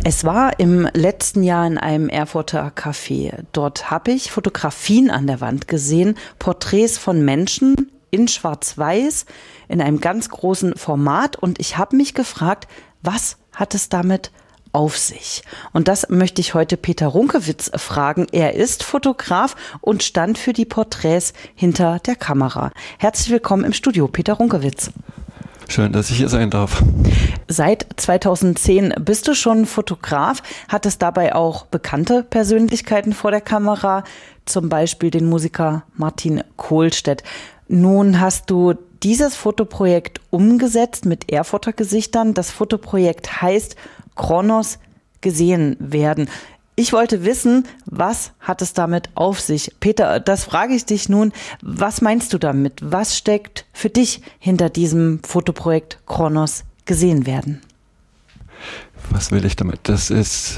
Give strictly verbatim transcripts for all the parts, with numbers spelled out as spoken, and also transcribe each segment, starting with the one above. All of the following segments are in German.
Es war im letzten Jahr in einem Erfurter Café. Dort habe ich Fotografien an der Wand gesehen, Porträts von Menschen in Schwarz-Weiß, in einem ganz großen Format. Und ich habe mich gefragt, was hat es damit auf sich? Und das möchte ich heute Peter Runkewitz fragen. Er ist Fotograf und stand für die Porträts hinter der Kamera. Herzlich willkommen im Studio, Peter Runkewitz. Schön, dass ich hier sein darf. Seit zweitausendzehn bist du schon Fotograf, hattest dabei auch bekannte Persönlichkeiten vor der Kamera, zum Beispiel den Musiker Martin Kohlstedt. Nun hast du dieses Fotoprojekt umgesetzt mit Erfurter Gesichtern. Das Fotoprojekt heißt Kronos gesehen werden. Ich wollte wissen, was hat es damit auf sich? Peter, das frage ich dich nun. Was meinst du damit? Was steckt für dich hinter diesem Fotoprojekt Kronos gesehen werden? Was will ich damit? Das ist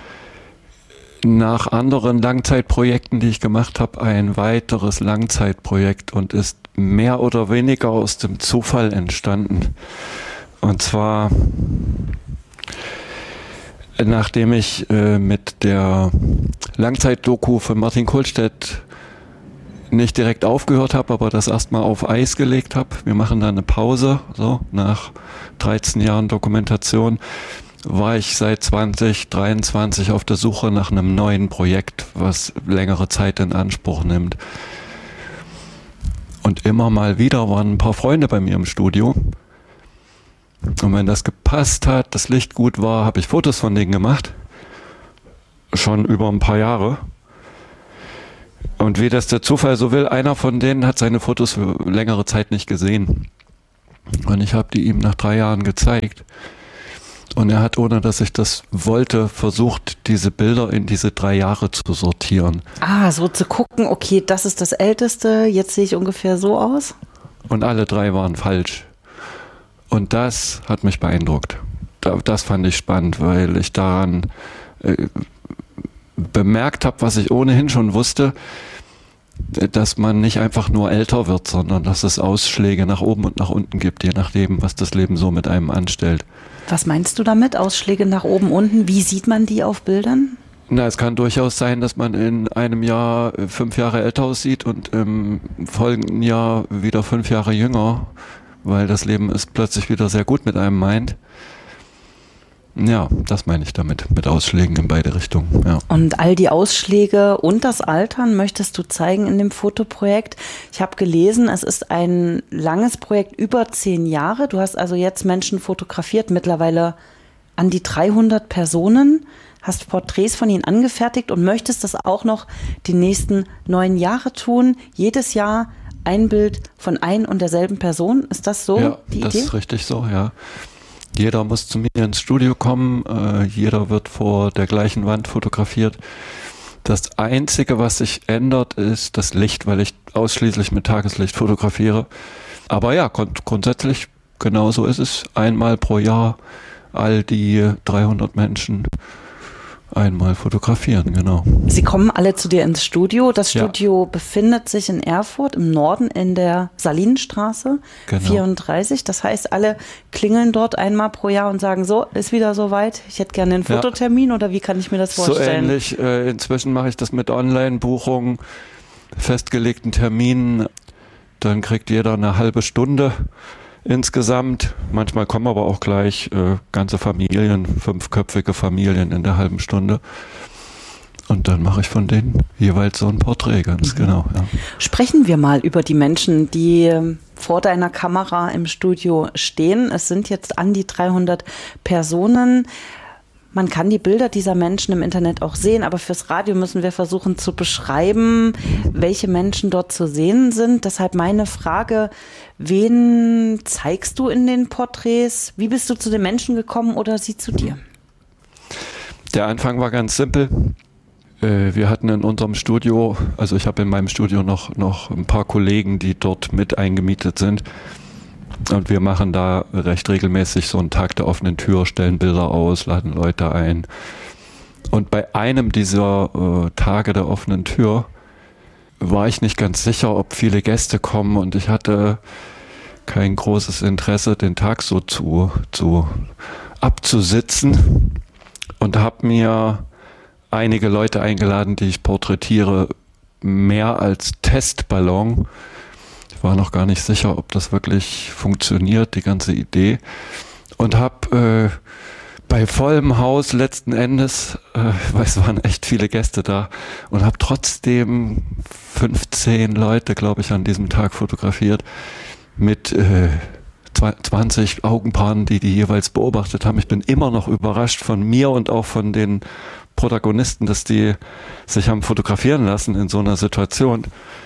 nach anderen Langzeitprojekten, die ich gemacht habe, ein weiteres Langzeitprojekt und ist mehr oder weniger aus dem Zufall entstanden. Und zwar nachdem ich äh, mit der Langzeitdoku von Martin Kohlstedt nicht direkt aufgehört habe, aber das erstmal auf Eis gelegt habe. Wir machen da eine Pause, so nach dreizehn Jahren Dokumentation, war ich seit zwanzig dreiundzwanzig auf der Suche nach einem neuen Projekt, was längere Zeit in Anspruch nimmt. Und immer mal wieder waren ein paar Freunde bei mir im Studio. Und wenn das gepasst hat, das Licht gut war, habe ich Fotos von denen gemacht. Schon über ein paar Jahre. Und wie das der Zufall so will, einer von denen hat seine Fotos für längere Zeit nicht gesehen. Und ich habe die ihm nach drei Jahren gezeigt. Und er hat, ohne dass ich das wollte, versucht, diese Bilder in diese drei Jahre zu sortieren. Ah, so zu gucken, okay, das ist das Älteste, jetzt sehe ich ungefähr so aus. Und alle drei waren falsch. Und das hat mich beeindruckt. Das fand ich spannend, weil ich daran äh, bemerkt habe, was ich ohnehin schon wusste, dass man nicht einfach nur älter wird, sondern dass es Ausschläge nach oben und nach unten gibt, je nachdem, was das Leben so mit einem anstellt. Was meinst du damit, Ausschläge nach oben, unten? Wie sieht man die auf Bildern? Na, es kann durchaus sein, dass man in einem Jahr fünf Jahre älter aussieht und im folgenden Jahr wieder fünf Jahre jünger, weil das Leben es plötzlich wieder sehr gut mit einem meint. Ja, das meine ich damit, mit Ausschlägen in beide Richtungen. Ja. Und all die Ausschläge und das Altern möchtest du zeigen in dem Fotoprojekt. Ich habe gelesen, es ist ein langes Projekt, über zehn Jahre. Du hast also jetzt Menschen fotografiert, mittlerweile an die dreihundert Personen, hast Porträts von ihnen angefertigt und möchtest das auch noch die nächsten neun Jahre tun. Jedes Jahr ein Bild von ein und derselben Person. Ist das so ja, die Idee? Ja, das ist richtig so, ja. Jeder muss zu mir ins Studio kommen, äh, jeder wird vor der gleichen Wand fotografiert. Das Einzige, was sich ändert, ist das Licht, weil ich ausschließlich mit Tageslicht fotografiere. Aber ja, grund- grundsätzlich genauso ist es. Einmal pro Jahr all die dreihundert Menschen einmal fotografieren, genau. Sie kommen alle zu dir ins Studio. Das Studio ja. befindet sich in Erfurt im Norden in der Salinenstraße genau. vierunddreißig. Das heißt, alle klingeln dort einmal pro Jahr und sagen, so, ist wieder soweit, ich hätte gerne einen Fototermin ja. oder wie kann ich mir das vorstellen? So ähnlich. Äh, inzwischen mache ich das mit Online-Buchungen, festgelegten Terminen. Dann kriegt jeder eine halbe Stunde insgesamt. Manchmal kommen aber auch gleich äh, ganze Familien, fünfköpfige Familien in der halben Stunde. Und dann mache ich von denen jeweils so ein Porträt, ganz mhm. genau. Ja. Sprechen wir mal über die Menschen, die vor deiner Kamera im Studio stehen. Es sind jetzt an die dreihundert Personen. Man kann die Bilder dieser Menschen im Internet auch sehen, aber fürs Radio müssen wir versuchen zu beschreiben, welche Menschen dort zu sehen sind. Deshalb meine Frage, wen zeigst du in den Porträts? Wie bist du zu den Menschen gekommen oder sie zu dir? Der Anfang war ganz simpel. Wir hatten in unserem Studio, also ich habe in meinem Studio noch, noch ein paar Kollegen, die dort mit eingemietet sind. Und wir machen da recht regelmäßig so einen Tag der offenen Tür, stellen Bilder aus, laden Leute ein. Und bei einem dieser äh, Tage der offenen Tür war ich nicht ganz sicher, ob viele Gäste kommen. Und ich hatte kein großes Interesse, den Tag so zu, zu abzusitzen. und habe mir einige Leute eingeladen, die ich porträtiere, mehr als Testballon. Ich war noch gar nicht sicher, ob das wirklich funktioniert, die ganze Idee. Und habe äh, bei vollem Haus letzten Endes, äh, weil es waren echt viele Gäste da, und habe trotzdem fünfzehn Leute, glaube ich, an diesem Tag fotografiert mit äh, zwanzig Augenpaaren, die die jeweils beobachtet haben. Ich bin immer noch überrascht von mir und auch von den Protagonisten, dass die sich haben fotografieren lassen in so einer Situation.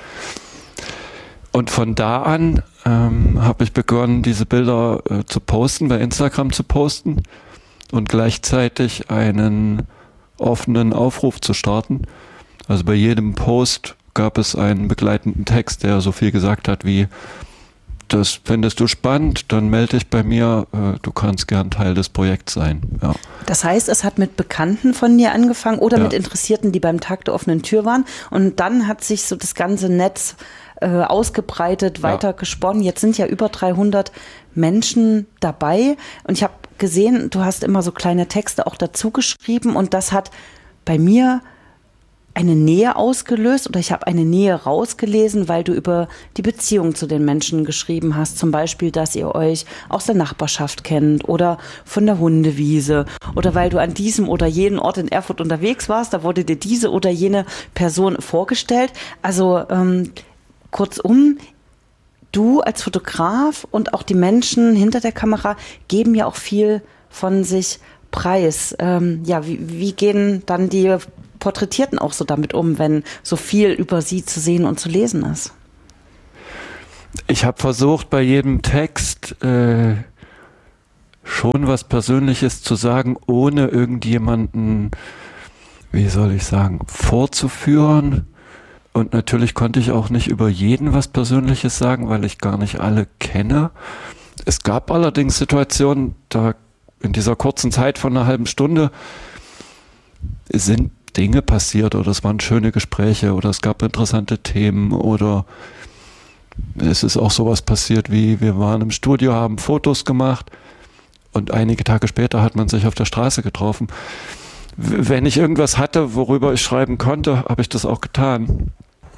Und von da an ähm, habe ich begonnen, diese Bilder äh, zu posten, bei Instagram zu posten und gleichzeitig einen offenen Aufruf zu starten. Also bei jedem Post gab es einen begleitenden Text, der so viel gesagt hat wie: Das findest du spannend, dann melde dich bei mir, äh, du kannst gern Teil des Projekts sein. Ja. Das heißt, es hat mit Bekannten von dir angefangen oder ja. mit Interessierten, die beim Tag der offenen Tür waren, und dann hat sich so das ganze Netz äh, ausgebreitet, weiter ja. gesponnen. Jetzt sind ja über dreihundert Menschen dabei und ich habe gesehen, du hast immer so kleine Texte auch dazu geschrieben und das hat bei mir eine Nähe ausgelöst oder ich habe eine Nähe rausgelesen, weil du über die Beziehung zu den Menschen geschrieben hast. Zum Beispiel, dass ihr euch aus der Nachbarschaft kennt oder von der Hundewiese oder weil du an diesem oder jenen Ort in Erfurt unterwegs warst, da wurde dir diese oder jene Person vorgestellt. Also ähm, kurzum, du als Fotograf und auch die Menschen hinter der Kamera geben ja auch viel von sich preis. Ähm, ja, wie, wie gehen dann die Porträtierten auch so damit um, wenn so viel über sie zu sehen und zu lesen ist? Ich habe versucht, bei jedem Text äh, schon was Persönliches zu sagen, ohne irgendjemanden, wie soll ich sagen, vorzuführen. Und natürlich konnte ich auch nicht über jeden was Persönliches sagen, weil ich gar nicht alle kenne. Es gab allerdings Situationen, da in dieser kurzen Zeit von einer halben Stunde sind Dinge passiert oder es waren schöne Gespräche oder es gab interessante Themen oder es ist auch sowas passiert wie, wir waren im Studio, haben Fotos gemacht und einige Tage später hat man sich auf der Straße getroffen. Wenn ich irgendwas hatte, worüber ich schreiben konnte, habe ich das auch getan.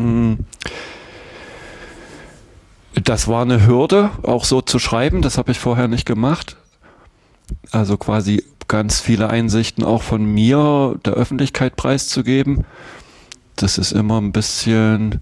Das war eine Hürde, auch so zu schreiben, das habe ich vorher nicht gemacht. Also quasi ganz viele Einsichten auch von mir der Öffentlichkeit preiszugeben. Das ist immer ein bisschen,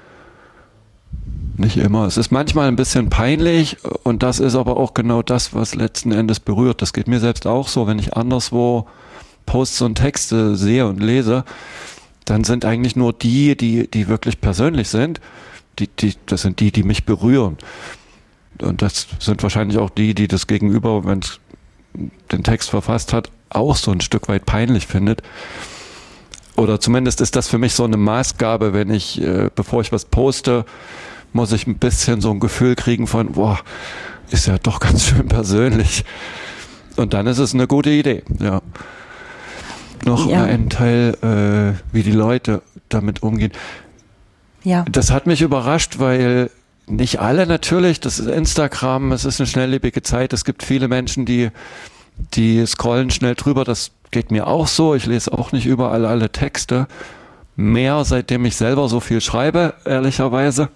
nicht immer, es ist manchmal ein bisschen peinlich und das ist aber auch genau das, was letzten Endes berührt. Das geht mir selbst auch so, wenn ich anderswo Posts und Texte sehe und lese, dann sind eigentlich nur die, die, die wirklich persönlich sind, die, die, das sind die, die mich berühren. Und das sind wahrscheinlich auch die, die das Gegenüber, wenn es den Text verfasst hat, auch so ein Stück weit peinlich findet. Oder zumindest ist das für mich so eine Maßgabe, wenn ich, äh, bevor ich was poste, muss ich ein bisschen so ein Gefühl kriegen von, boah, ist ja doch ganz schön persönlich. Und dann ist es eine gute Idee, ja. Noch ja. ein Teil, äh, wie die Leute damit umgehen. Ja. Das hat mich überrascht, weil nicht alle natürlich, das ist Instagram, es ist eine schnelllebige Zeit, es gibt viele Menschen, die, die scrollen schnell drüber, das geht mir auch so, ich lese auch nicht überall alle Texte, mehr seitdem ich selber so viel schreibe, ehrlicherweise.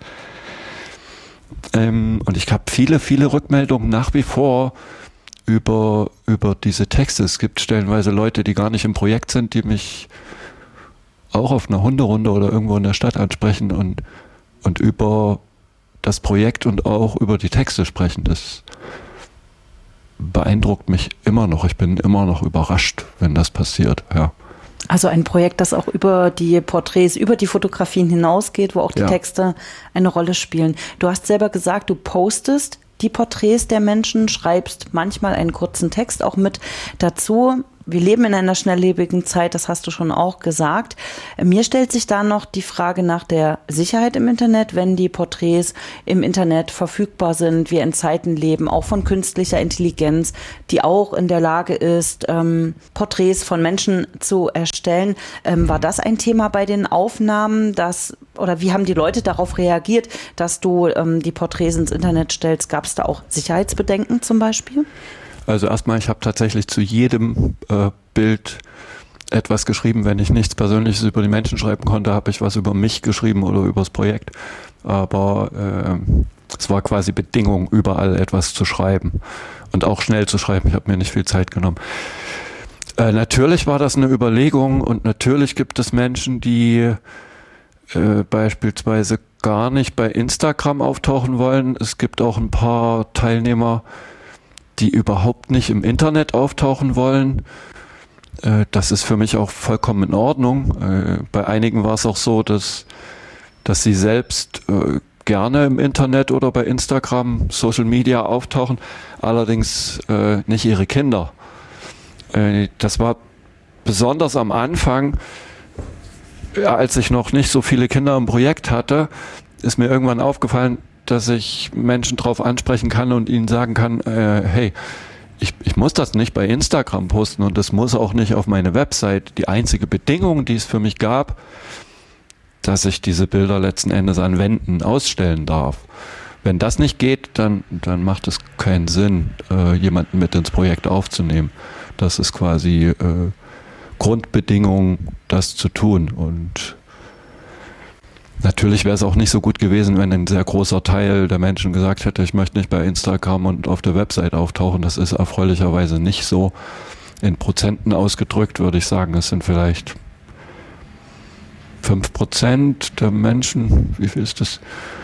Ähm, und ich habe viele, viele Rückmeldungen nach wie vor über, über diese Texte. Es gibt stellenweise Leute, die gar nicht im Projekt sind, die mich auch auf einer Hunderunde oder irgendwo in der Stadt ansprechen und, und über das Projekt und auch über die Texte sprechen. Das beeindruckt mich immer noch. Ich bin immer noch überrascht, wenn das passiert. Ja. Also ein Projekt, das auch über die Porträts, über die Fotografien hinausgeht, wo auch die ja. Texte eine Rolle spielen. Du hast selber gesagt, du postest die Porträts der Menschen, schreibst manchmal einen kurzen Text auch mit dazu. Wir leben in einer schnelllebigen Zeit, das hast du schon auch gesagt. Mir stellt sich da noch die Frage nach der Sicherheit im Internet, wenn die Porträts im Internet verfügbar sind, wir in Zeiten leben, auch von künstlicher Intelligenz, die auch in der Lage ist, ähm, Porträts von Menschen zu erstellen. Ähm, war das ein Thema bei den Aufnahmen, dass, oder wie haben die Leute darauf reagiert, dass du ähm, die Porträts ins Internet stellst? Gab es da auch Sicherheitsbedenken zum Beispiel? Also erstmal, ich habe tatsächlich zu jedem äh, Bild etwas geschrieben. Wenn ich nichts Persönliches über die Menschen schreiben konnte, habe ich was über mich geschrieben oder über das Projekt. Aber äh, es war quasi Bedingung, überall etwas zu schreiben und auch schnell zu schreiben. Ich habe mir nicht viel Zeit genommen. Äh, natürlich war das eine Überlegung und natürlich gibt es Menschen, die äh, beispielsweise gar nicht bei Instagram auftauchen wollen. Es gibt auch ein paar Teilnehmer, die überhaupt nicht im Internet auftauchen wollen. Äh, das ist für mich auch vollkommen in Ordnung. Äh, bei einigen war es auch so, dass, dass sie selbst äh, gerne im Internet oder bei Instagram, Social Media auftauchen, allerdings äh, nicht ihre Kinder. Äh, das war besonders am Anfang, ja, als ich noch nicht so viele Kinder im Projekt hatte, ist mir irgendwann aufgefallen, dass ich Menschen drauf ansprechen kann und ihnen sagen kann, äh, hey, ich, ich muss das nicht bei Instagram posten und das muss auch nicht auf meine Website. Die einzige Bedingung, die es für mich gab, dass ich diese Bilder letzten Endes an Wänden ausstellen darf. Wenn das nicht geht, dann, dann macht es keinen Sinn, äh, jemanden mit ins Projekt aufzunehmen. Das ist quasi äh, Grundbedingung, das zu tun. Und natürlich wäre es auch nicht so gut gewesen, wenn ein sehr großer Teil der Menschen gesagt hätte, ich möchte nicht bei Instagram und auf der Website auftauchen. Das ist erfreulicherweise nicht so. In Prozenten ausgedrückt würde ich sagen, es sind vielleicht fünf Prozent der Menschen, wie viel ist das?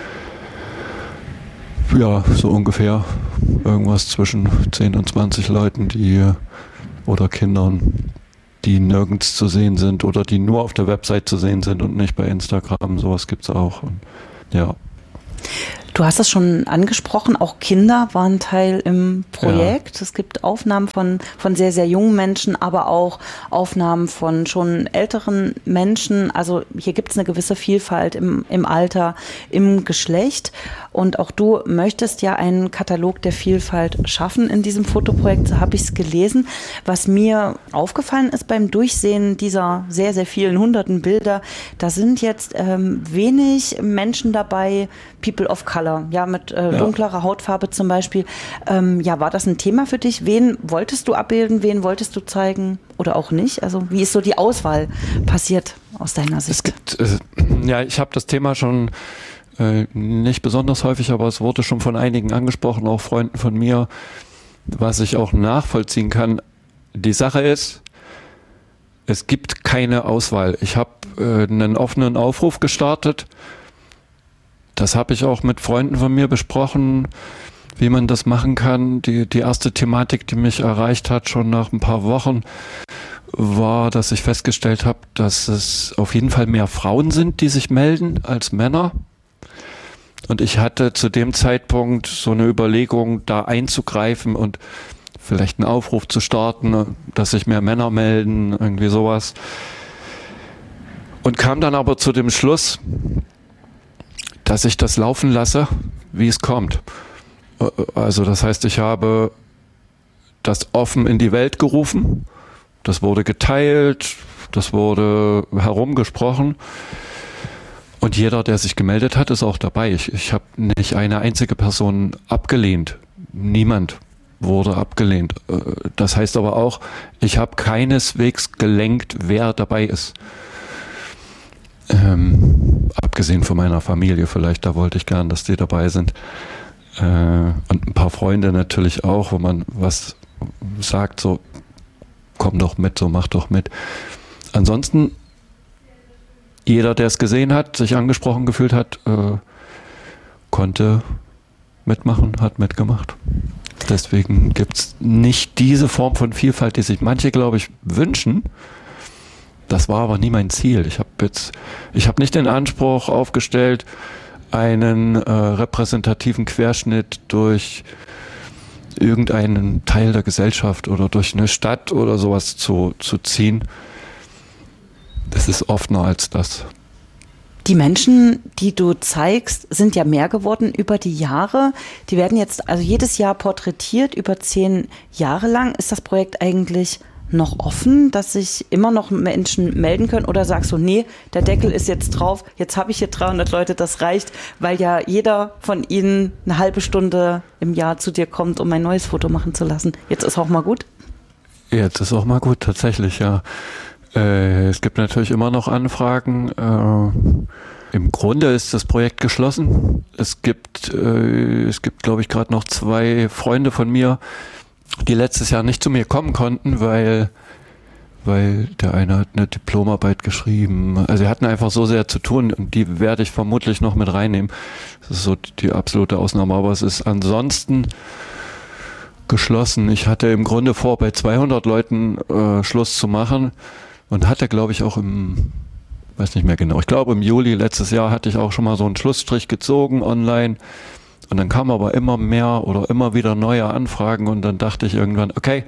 Ja, so ungefähr irgendwas zwischen zehn und zwanzig Leuten, die oder Kindern, die nirgends zu sehen sind oder die nur auf der Website zu sehen sind und nicht bei Instagram. Sowas gibt es auch. Und, ja. Du hast es schon angesprochen, auch Kinder waren Teil im Projekt. Ja. Es gibt Aufnahmen von, von sehr, sehr jungen Menschen, aber auch Aufnahmen von schon älteren Menschen. Also hier gibt es eine gewisse Vielfalt im, im Alter, im Geschlecht. Und auch du möchtest ja einen Katalog der Vielfalt schaffen in diesem Fotoprojekt, so habe ich es gelesen. Was mir aufgefallen ist beim Durchsehen dieser sehr, sehr vielen hunderten Bilder, da sind jetzt ähm, wenig Menschen dabei, People of Color, ja, mit äh, ja. dunklerer Hautfarbe zum Beispiel. Ähm, ja, war das ein Thema für dich? Wen wolltest du abbilden, wen wolltest du zeigen oder auch nicht? Also wie ist so die Auswahl passiert aus deiner Sicht? Es gibt, äh, ja, ich habe das Thema schon äh, nicht besonders häufig, aber es wurde schon von einigen angesprochen, auch Freunden von mir, was ich auch nachvollziehen kann. Die Sache ist, es gibt keine Auswahl. Ich habe äh, einen offenen Aufruf gestartet. Das habe ich auch mit Freunden von mir besprochen, wie man das machen kann. Die, die erste Thematik, die mich erreicht hat, schon nach ein paar Wochen, war, dass ich festgestellt habe, dass es auf jeden Fall mehr Frauen sind, die sich melden, als Männer. Und ich hatte zu dem Zeitpunkt so eine Überlegung, da einzugreifen und vielleicht einen Aufruf zu starten, dass sich mehr Männer melden, irgendwie sowas. Und kam dann aber zu dem Schluss, dass ich das laufen lasse, wie es kommt. Also das heißt, ich habe das offen in die Welt gerufen, das wurde geteilt, das wurde herumgesprochen und jeder, der sich gemeldet hat, ist auch dabei. Ich, ich habe nicht eine einzige Person abgelehnt, niemand wurde abgelehnt. Das heißt aber auch, ich habe keineswegs gelenkt, wer dabei ist. Ähm, abgesehen von meiner Familie vielleicht, da wollte ich gern, dass die dabei sind. Äh, und ein paar Freunde natürlich auch, wo man was sagt, so komm doch mit, so mach doch mit. Ansonsten, jeder, der es gesehen hat, sich angesprochen gefühlt hat, äh, konnte mitmachen, hat mitgemacht. Deswegen gibt es nicht diese Form von Vielfalt, die sich manche, glaube ich, wünschen. Das war aber nie mein Ziel. Ich habe jetzt, ich habe nicht den Anspruch aufgestellt, einen äh, repräsentativen Querschnitt durch irgendeinen Teil der Gesellschaft oder durch eine Stadt oder sowas zu, zu ziehen. Das ist offener als das. Die Menschen, die du zeigst, sind ja mehr geworden über die Jahre. Die werden jetzt also jedes Jahr porträtiert, über zehn Jahre lang. Ist das Projekt eigentlich noch offen, dass sich immer noch Menschen melden können? Oder sagst du, nee, der Deckel ist jetzt drauf, jetzt habe ich hier dreihundert Leute, das reicht, weil ja jeder von ihnen eine halbe Stunde im Jahr zu dir kommt, um ein neues Foto machen zu lassen. Jetzt ist auch mal gut? Jetzt ist auch mal gut, tatsächlich, ja. Äh, es gibt natürlich immer noch Anfragen. Äh, im Grunde ist das Projekt geschlossen. Es gibt, äh, es gibt, glaube ich, gerade noch zwei Freunde von mir, die letztes Jahr nicht zu mir kommen konnten, weil, weil der eine hat eine Diplomarbeit geschrieben. Also sie hatten einfach so sehr zu tun und die werde ich vermutlich noch mit reinnehmen. Das ist so die absolute Ausnahme, aber es ist ansonsten geschlossen. Ich hatte im Grunde vor, bei zweihundert Leuten äh, Schluss zu machen und hatte, glaube ich, auch im, weiß nicht mehr genau, ich glaube im Juli letztes Jahr hatte ich auch schon mal so einen Schlussstrich gezogen online und dann kamen aber immer mehr oder immer wieder neue Anfragen und dann dachte ich irgendwann, okay,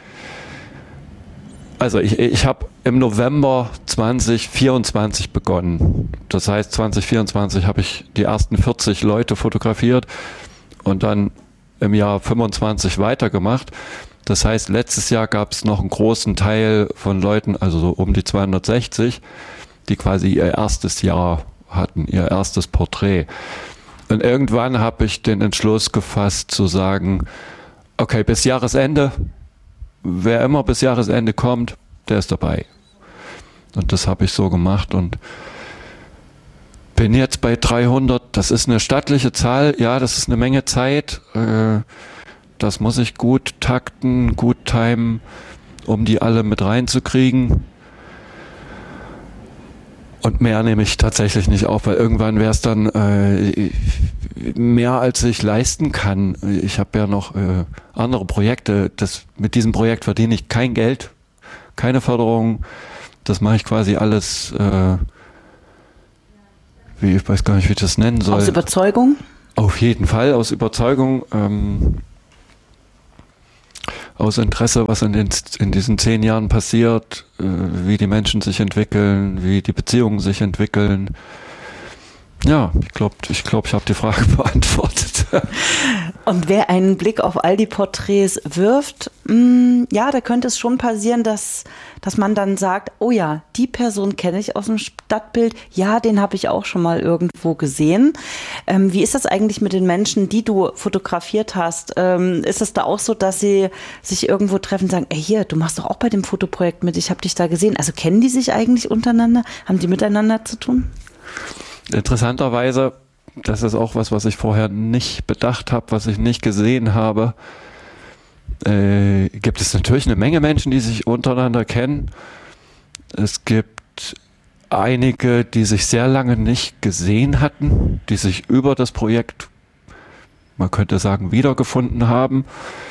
also ich, ich habe im November zwanzig vierundzwanzig begonnen. Das heißt, zwanzig vierundzwanzig habe ich die ersten vierzig Leute fotografiert und dann im Jahr fünfundzwanzig weitergemacht. Das heißt, letztes Jahr gab es noch einen großen Teil von Leuten, also so um die zweihundertsechzig, die quasi ihr erstes Jahr hatten, ihr erstes Porträt. Und irgendwann habe ich den Entschluss gefasst zu sagen, okay, bis Jahresende, wer immer bis Jahresende kommt, der ist dabei. Und das habe ich so gemacht und bin jetzt bei dreihundert, das ist eine stattliche Zahl, ja, das ist eine Menge Zeit, äh, das muss ich gut takten, gut timen, um die alle mit reinzukriegen. Und mehr nehme ich tatsächlich nicht auf, weil irgendwann wäre es dann äh, mehr, als ich leisten kann. Ich habe ja noch äh, andere Projekte, das, mit diesem Projekt verdiene ich kein Geld, keine Förderung, das mache ich quasi alles äh, wie, ich weiß gar nicht, wie ich das nennen soll. Aus Überzeugung? Auf jeden Fall, aus Überzeugung, ähm, aus Interesse, was in, den, in diesen zehn Jahren passiert, äh, wie die Menschen sich entwickeln, wie die Beziehungen sich entwickeln. Ja, ich glaube, ich, glaub, ich habe die Frage beantwortet. Und wer einen Blick auf all die Porträts wirft, mh, ja, da könnte es schon passieren, dass, dass man dann sagt, oh ja, die Person kenne ich aus dem Stadtbild, ja, den habe ich auch schon mal irgendwo gesehen. Ähm, wie ist das eigentlich mit den Menschen, die du fotografiert hast? Ähm, ist es da auch so, dass sie sich irgendwo treffen und sagen, ey, hier, du machst doch auch bei dem Fotoprojekt mit, ich habe dich da gesehen. Also kennen die sich eigentlich untereinander? Haben die miteinander zu tun? Interessanterweise, das ist auch was, was ich vorher nicht bedacht habe, was ich nicht gesehen habe, äh, gibt es natürlich eine Menge Menschen, die sich untereinander kennen. Es gibt einige, die sich sehr lange nicht gesehen hatten, die sich über das Projekt, man könnte sagen, wiedergefunden haben.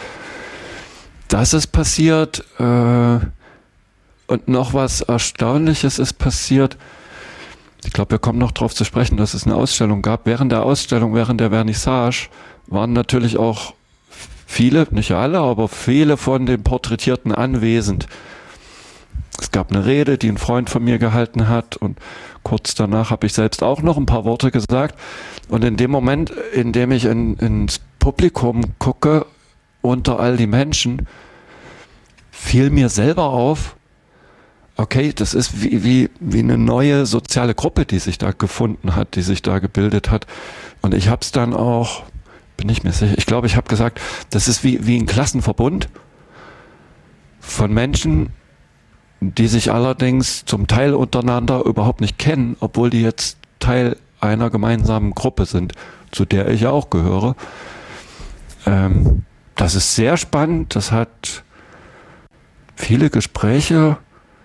Das ist passiert. Äh, und noch was Erstaunliches ist passiert. Ich glaube, wir kommen noch darauf zu sprechen, dass es eine Ausstellung gab. Während der Ausstellung, während der Vernissage, waren natürlich auch viele, nicht alle, aber viele von den Porträtierten anwesend. Es gab eine Rede, die ein Freund von mir gehalten hat und kurz danach habe ich selbst auch noch ein paar Worte gesagt. Und in dem Moment, in dem ich in, ins Publikum gucke, unter all die Menschen, fiel mir selber auf, okay, das ist wie, wie, wie eine neue soziale Gruppe, die sich da gefunden hat, die sich da gebildet hat. Und ich habe es dann auch, bin ich mir sicher, ich glaube, ich habe gesagt, das ist wie, wie ein Klassenverbund von Menschen, die sich allerdings zum Teil untereinander überhaupt nicht kennen, obwohl die jetzt Teil einer gemeinsamen Gruppe sind, zu der ich auch gehöre. Ähm, das ist sehr spannend, das hat viele Gespräche,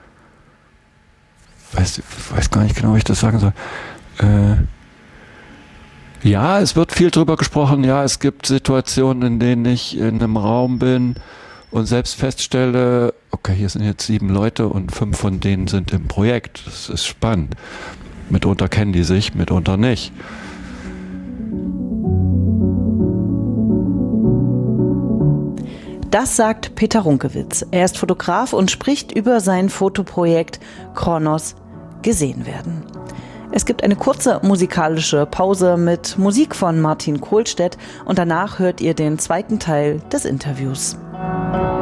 weiß, weiß gar nicht genau, wie ich das sagen soll. Äh, ja, es wird viel drüber gesprochen. Ja, es gibt Situationen, in denen ich in einem Raum bin und selbst feststelle, okay, hier sind jetzt sieben Leute und fünf von denen sind im Projekt. Das ist spannend. Mitunter kennen die sich, mitunter nicht. Das sagt Peter Runkewitz. Er ist Fotograf und spricht über sein Fotoprojekt Kronos gesehen werden. Es gibt eine kurze musikalische Pause mit Musik von Martin Kohlstedt und danach hört ihr den zweiten Teil des Interviews.